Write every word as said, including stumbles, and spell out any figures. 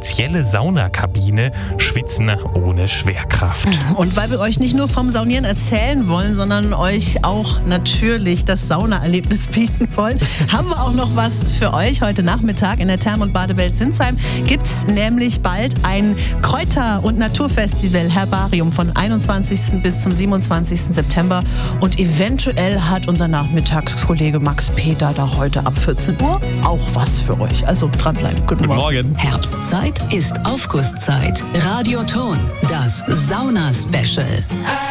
spezielle Saunakabine, Schwitzen ohne Schwerkraft. Und weil wir euch nicht nur vom Saunieren erzählen wollen, sondern euch auch natürlich das Saunaerlebnis bieten wollen, haben wir auch noch was für euch. Heute Nachmittag in der Therm- und Badewelt Sinsheim gibt es nämlich bald ein Kräuter- und Naturfestival Herbarium von einundzwanzigsten bis zum siebenundzwanzigsten September. Und eventuell hat unser Nachmittagskollege Max Peter da heute ab vierzehn Uhr auch was für euch. Also dranbleiben. Guten, Guten Morgen. Morgen. Herbstzeit ist Aufgusszeit. Radioton, das Sauna-Special.